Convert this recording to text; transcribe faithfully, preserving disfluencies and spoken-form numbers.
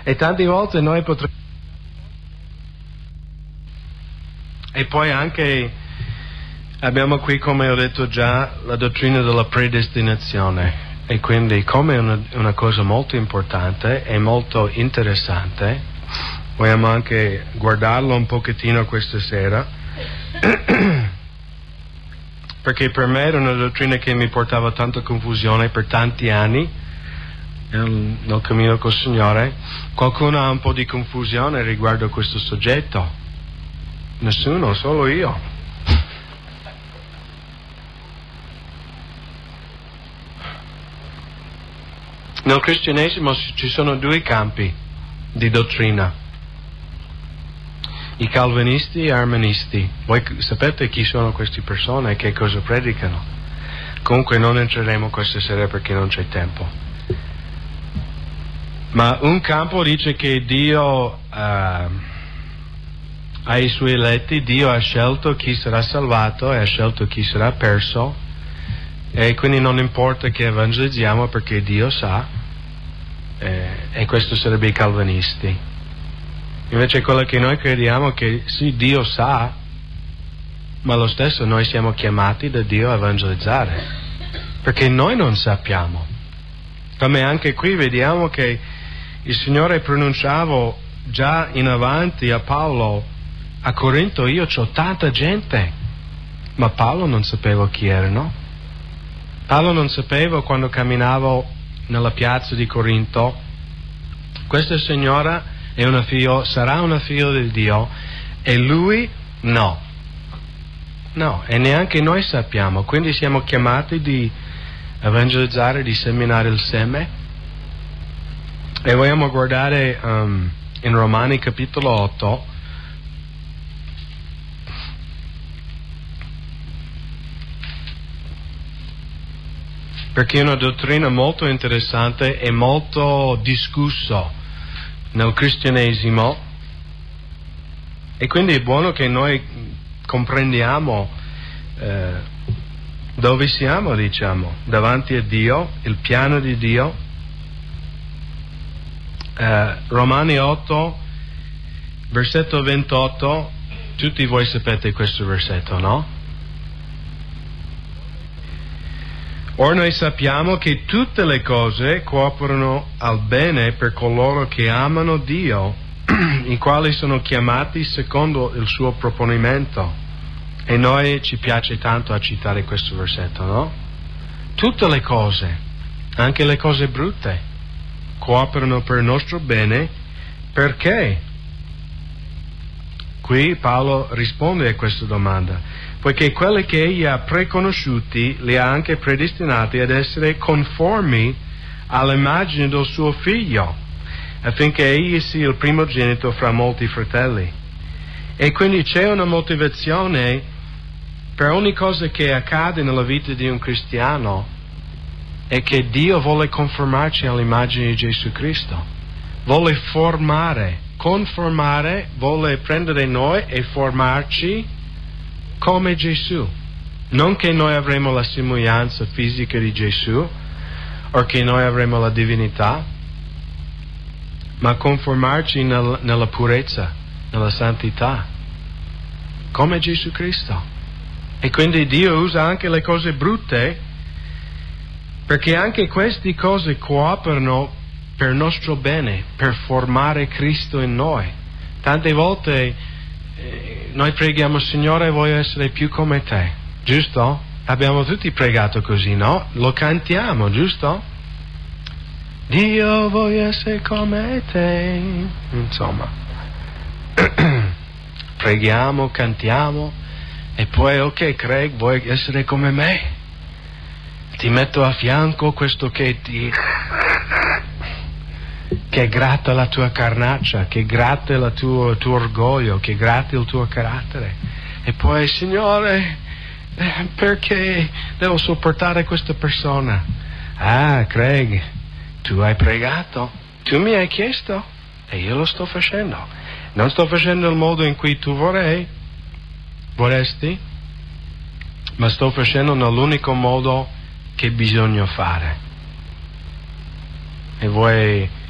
E tante volte noi potremmo... E poi anche abbiamo qui, come ho detto già, la dottrina della predestinazione. E quindi, come una, una cosa molto importante e molto interessante, vogliamo anche guardarlo un pochettino questa sera, perché per me era una dottrina che mi portava tanta confusione per tanti anni nel, nel cammino col Signore. Qualcuno ha un po' di confusione riguardo questo soggetto? Nessuno, solo io. Nel cristianesimo ci sono due campi di dottrina, i calvinisti e gli arministi. Voi sapete chi sono queste persone e che cosa predicano? Comunque non entreremo questa sera perché non c'è tempo. Ma un campo dice che Dio uh, ai suoi eletti, Dio ha scelto chi sarà salvato e ha scelto chi sarà perso, e quindi non importa che evangelizziamo perché Dio sa, eh, e questo sarebbe i calvinisti. Invece quello che noi crediamo è che sì, Dio sa, ma lo stesso noi siamo chiamati da Dio a evangelizzare, perché noi non sappiamo. Come anche qui vediamo che il Signore pronunciava già in avanti a Paolo: a Corinto io c'ho tanta gente, ma Paolo non sapeva chi erano. Paolo non sapeva, quando camminava nella piazza di Corinto, questa signora è una figlio, sarà una figlia di Dio, e lui no. No, e neanche noi sappiamo. Quindi siamo chiamati di evangelizzare, di seminare il seme. E vogliamo guardare um, in Romani capitolo otto. Perché è una dottrina molto interessante e molto discussa nel cristianesimo, e quindi è buono che noi comprendiamo eh, dove siamo, diciamo, davanti a Dio, il piano di Dio. Eh, Romani otto, versetto ventotto, tutti voi sapete questo versetto, no? Ora noi sappiamo che tutte le cose cooperano al bene per coloro che amano Dio, i quali sono chiamati secondo il suo proponimento. E noi ci piace tanto a citare questo versetto, no? Tutte le cose, anche le cose brutte, cooperano per il nostro bene. Perché? Qui Paolo risponde a questa domanda: poiché quelli che egli ha preconosciuti li ha anche predestinati ad essere conformi all'immagine del suo figlio, affinché egli sia il primogenito fra molti fratelli. E quindi c'è una motivazione per ogni cosa che accade nella vita di un cristiano, è che Dio vuole conformarci all'immagine di Gesù Cristo, vuole formare, conformare, vuole prendere noi e formarci come Gesù. Non che noi avremo la somiglianza fisica di Gesù o che noi avremo la divinità, ma conformarci nel, nella purezza, nella santità, come Gesù Cristo. E quindi Dio usa anche le cose brutte, perché anche queste cose cooperano per il nostro bene, per formare Cristo in noi. Tante volte eh, noi preghiamo: Signore, voglio essere più come te, giusto? Abbiamo tutti pregato così, no? Lo cantiamo, giusto? Dio, voglio essere come te. Insomma, preghiamo, cantiamo, e poi, ok, Craig, vuoi essere come me? Ti metto a fianco questo che ti... che gratta la tua carnaccia, che gratta il tuo, il tuo orgoglio, che gratta il tuo carattere. E poi, Signore, eh, perché devo sopportare questa persona? Ah, Craig, tu hai pregato, tu mi hai chiesto e io lo sto facendo. Non sto facendo il modo in cui tu vorrei, vorresti, ma sto facendo nell'unico modo che bisogna fare. E voi